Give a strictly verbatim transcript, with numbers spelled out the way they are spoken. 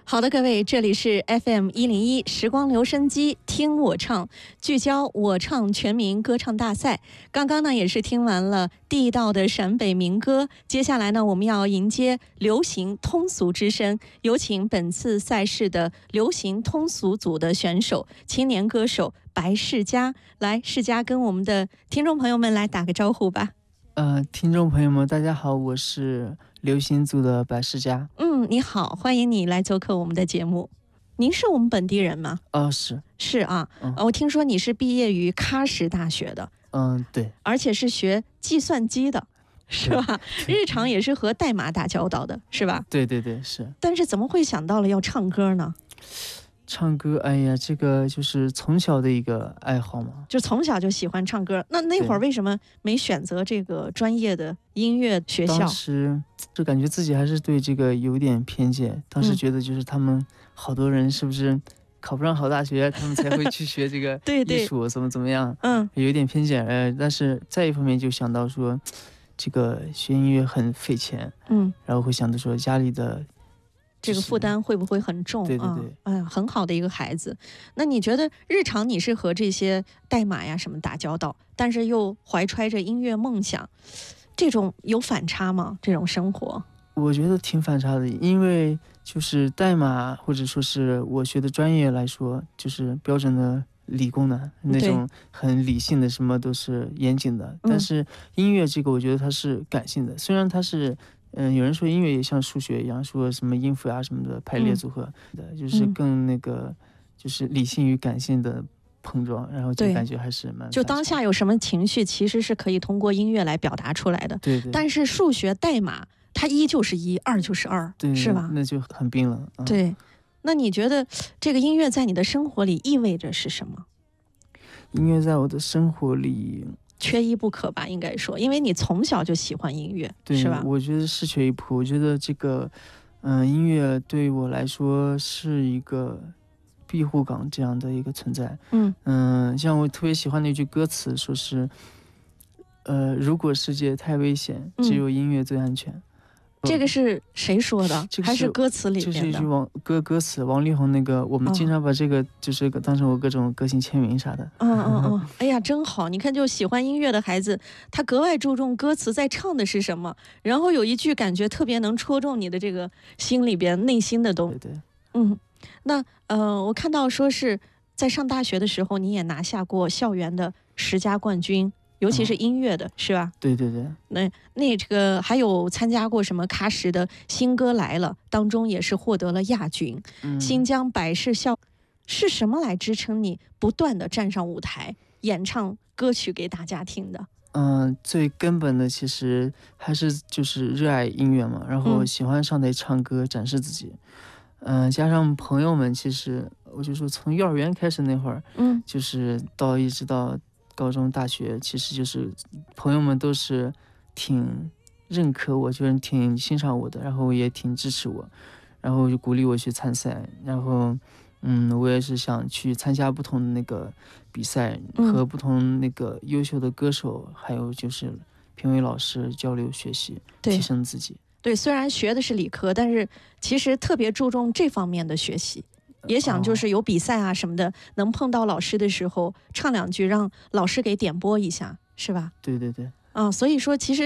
好的，各位，这里是 F M 一零一时光留声机，听我唱，聚焦我唱全民歌唱大赛。刚刚呢也是听完了地道的陕北民歌，接下来呢我们要迎接流行通俗之声，有请本次赛事的流行通俗组的选手，青年歌手白世佳。来，世佳跟我们的听众朋友们来打个招呼吧。 呃，听众朋友们，大家好，我是流行组的白世佳。 嗯，你好，欢迎你来做客我们的节目。您是我们本地人吗？ 哦，是是啊、 嗯我听说你是毕业于喀什大学的， 嗯，对， 而且是学计算机的，是吧？日常也是和代码打交道的，是吧？ 对对对，是但是怎么会想到了要唱歌呢？ 唱歌。哎呀，这个就是从小的一个爱好嘛。 就从小就喜欢唱歌，那那会儿为什么没选择这个专业的音乐学校？ 当时就感觉自己还是对这个有点偏见，当时觉得就是他们好多人是不是考不上好大学，他们才会去学这个对对艺术，怎么怎么样， 嗯， 有点偏见。呃，但是再一方面就想到说，这个学音乐很费钱， 嗯， 然后会想到说家里的这个负担会不会很重？ 对对对啊，哎呀，很好的一个孩子。那你觉得日常你是和这些代码呀什么打交道，但是又怀揣着音乐梦想，这种有反差吗？这种生活？ 我觉得挺反差的，因为就是代码或者说是我学的专业来说，就是标准的理工男那种很理性的，什么都是严谨的。 嗯但是音乐这个，我觉得它是感性的，虽然它是。嗯，有人说音乐也像数学一样，说什么音符啊什么的排列组合的， 嗯、 就是更那个，就是理性与感性的碰撞，然后就感觉还是蛮…… 就当下有什么情绪，其实是可以通过音乐来表达出来的。 对对。 但是数学代码，它一就是一，二就是二， 对， 是吧？ 那就很冰冷。嗯、 对。那你觉得这个音乐在你的生活里意味着是什么？ 音乐在我的生活里。 缺一不可吧，应该说，因为你从小就喜欢音乐， 对， 是吧？ 我觉得是缺一不可。我觉得这个，嗯、呃，音乐对我来说是一个庇护港这样的一个存在。 嗯嗯、呃，像我特别喜欢那句歌词，说是，呃，如果世界太危险，只有音乐最安全。嗯这个是谁说的？ 这个、 还是歌词里面的？ 这是一句王歌歌词，王力宏那个，我们经常把这个就是当成我各种歌星签名啥的。 嗯嗯嗯，哎呀，真好！你看，就喜欢音乐的孩子，他格外注重歌词在唱的是什么，然后有一句感觉特别能戳中你的这个心里边内心的东西。 对对。 嗯，那呃，我看到说是在上大学的时候，你也拿下过校园的十佳冠军。尤其是音乐的、嗯、是吧？ 对对对。 那那这个还有参加过什么喀什的新歌来了，当中也是获得了亚军。嗯、新疆百事校是什么来支撑你不断的站上舞台演唱歌曲给大家听的？ 嗯，最根本的其实还是就是热爱音乐嘛，然后喜欢上台唱歌、嗯、展示自己。嗯，加上朋友们，其实我就说从幼儿园开始那会儿，嗯，就是到一直到。高中、大学，其实就是朋友们都是挺认可我，就是挺欣赏我的，然后也挺支持我，然后就鼓励我去参赛，然后，嗯，我也是想去参加不同的那个比赛，和不同那个优秀的歌手，还有就是评委老师交流学习，提升自己。 对，虽然学的是理科，但是其实特别注重这方面的学习。也想就是有比赛啊什么的、哦、能碰到老师的时候唱两句让老师给点拨一下，是吧？ 对对对。 啊，所以说其实